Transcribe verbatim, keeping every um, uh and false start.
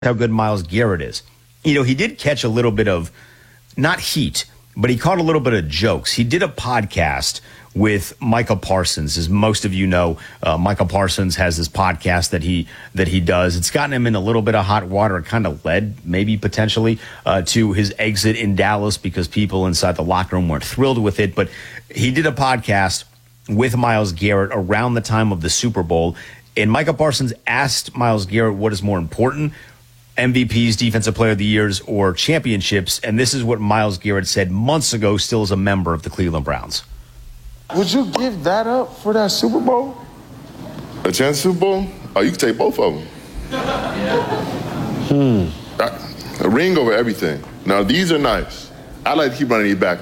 how good Myles Garrett is. You know, he did catch a little bit of, not heat, but he caught a little bit of jokes. He did a podcast with Micah Parsons. As most of you know, uh, Micah Parsons has this podcast that he that he does. It's gotten him in a little bit of hot water. It kind of led, maybe potentially, uh, to his exit in Dallas because people inside the locker room weren't thrilled with it. But he did a podcast with Myles Garrett around the time of the Super Bowl. And Micah Parsons asked Myles Garrett what is more important, M V Ps, Defensive Player of the Years, or championships. And this is what Myles Garrett said months ago, still as a member of the Cleveland Browns. Would you give that up for that Super Bowl? A chance Super Bowl? Oh, you can take both of them. Hmm. A ring over everything. Now, these are nice. I like to keep running these back.